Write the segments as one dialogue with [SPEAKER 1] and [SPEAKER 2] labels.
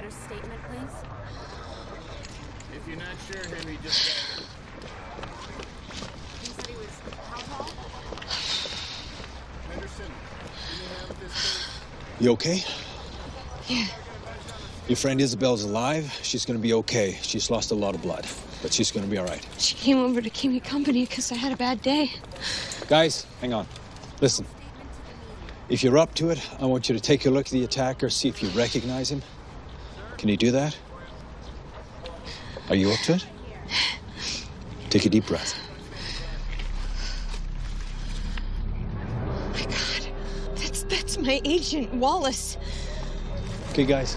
[SPEAKER 1] Better statement, please.
[SPEAKER 2] If you're not sure, Henry, just...
[SPEAKER 1] You said he was how tall?
[SPEAKER 2] Henderson, can you handle this case?
[SPEAKER 3] You okay?
[SPEAKER 4] Yeah.
[SPEAKER 3] Your friend Isabel's alive. She's gonna be okay. She's lost a lot of blood, but she's gonna be all right.
[SPEAKER 4] She came over to keep me company because I had a bad day.
[SPEAKER 3] Guys, hang on. Listen. If you're up to it, I want you to take a look at the attacker, see if you recognize him. Can you do that? Are you up to it? Take a deep breath.
[SPEAKER 4] Oh my God. That's my agent, Wallace.
[SPEAKER 3] Okay, guys.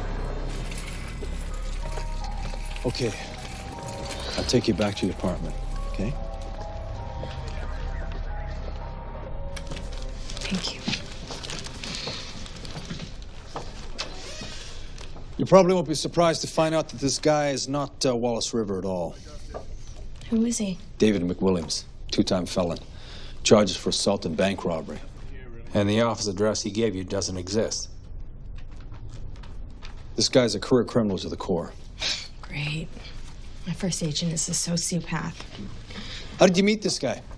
[SPEAKER 3] Okay. I'll take you back to your apartment, okay?
[SPEAKER 4] Thank you.
[SPEAKER 3] You probably won't be surprised to find out that this guy is not Wallace River at all.
[SPEAKER 4] Who is he?
[SPEAKER 3] David McWilliams, two-time felon. Charges for assault and bank robbery.
[SPEAKER 5] And the office address he gave you doesn't exist.
[SPEAKER 3] This guy's a career criminal to the core.
[SPEAKER 4] Great. My first agent is a sociopath.
[SPEAKER 3] How did you meet this guy?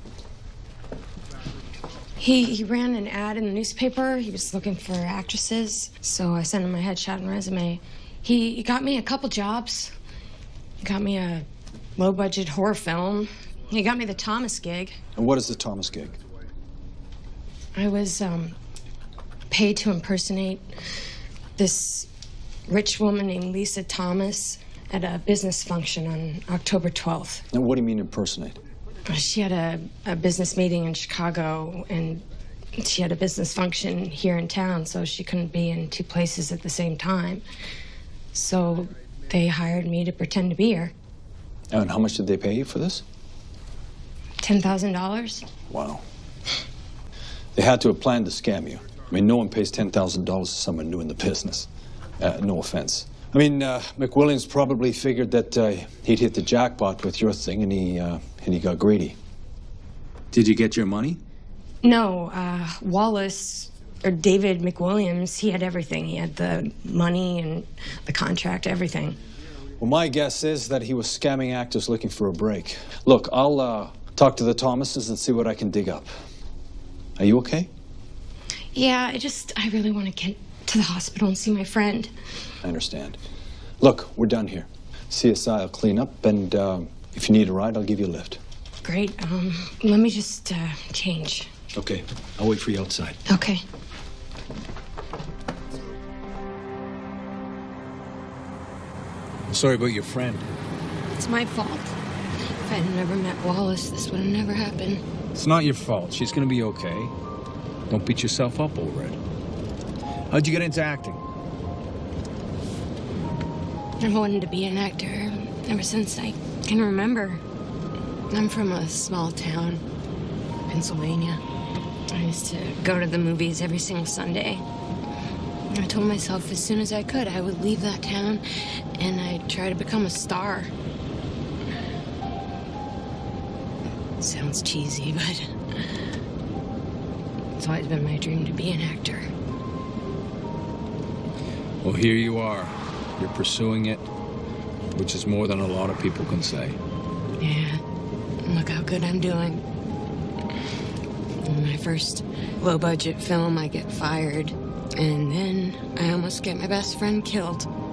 [SPEAKER 4] He ran an ad in the newspaper. He was looking for actresses, so I sent him my headshot and resume. He got me a couple jobs. He got me a low-budget horror film. He got me the Thomas gig.
[SPEAKER 3] And what is the Thomas gig?
[SPEAKER 4] I was paid to impersonate this rich woman named Lisa Thomas at a business function on October 12th.
[SPEAKER 3] And what do you mean impersonate?
[SPEAKER 4] She had a business meeting in Chicago, and she had a business function here in town, so she couldn't be in two places at the same time. So they hired me to pretend to be her.
[SPEAKER 3] And how much did they pay you for this?
[SPEAKER 4] $10,000.
[SPEAKER 3] Wow. They had to have planned to scam you. I mean, no one pays $10,000 to someone new in the business. No offense. I mean, McWilliams probably figured that he'd hit the jackpot with your thing, and he got greedy.
[SPEAKER 5] Did you get your money?
[SPEAKER 4] No, Wallace, or David McWilliams, he had everything. He had the money and the contract, everything.
[SPEAKER 3] Well, my guess is that he was scamming actors looking for a break. Look, I'll talk to the Thomases and see what I can dig up. Are you okay?
[SPEAKER 4] Yeah, I really want to get to the hospital and see my friend.
[SPEAKER 3] I understand. Look, we're done here. CSI will clean up, and if you need a ride, I'll give you a lift.
[SPEAKER 4] Great. Let me just change.
[SPEAKER 3] Okay. I'll wait for you outside.
[SPEAKER 4] Okay.
[SPEAKER 5] I'm sorry about your friend.
[SPEAKER 4] It's my fault. If I had never met Wallace, this would have never happened.
[SPEAKER 5] It's not your fault. She's gonna be okay. Don't beat yourself up over it. How'd you get into acting?
[SPEAKER 4] I've wanted to be an actor ever since I can remember. I'm from a small town, Pennsylvania. I used to go to the movies every single Sunday. I told myself as soon as I could, I would leave that town and I'd try to become a star. It sounds cheesy, but it's always been my dream to be an actor.
[SPEAKER 5] Well, here you are. You're pursuing it, which is more than a lot of people can say.
[SPEAKER 4] Yeah, look how good I'm doing. In my first low-budget film, I get fired, and then I almost get my best friend killed.